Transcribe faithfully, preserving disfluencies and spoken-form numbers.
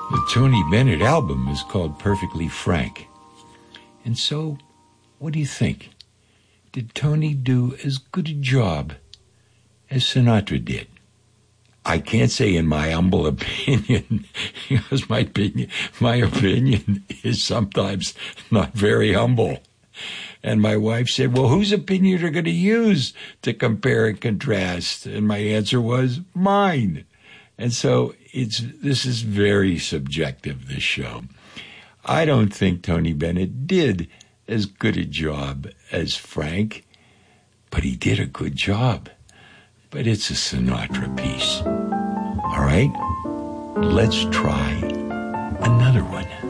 The Tony Bennett album is called Perfectly Frank. And so, what do you think? Did Tony do as good a job as Sinatra did? I can't say in my humble opinion, because my opinion, my opinion is sometimes not very humble. And my wife said, well, whose opinion are you going to use to compare and contrast? And my answer was mine. And so it's this is very subjective, this show. I don't think Tony Bennett did as good a job as Frank, but he did a good job. But it's a Sinatra piece. All right, let's try another one.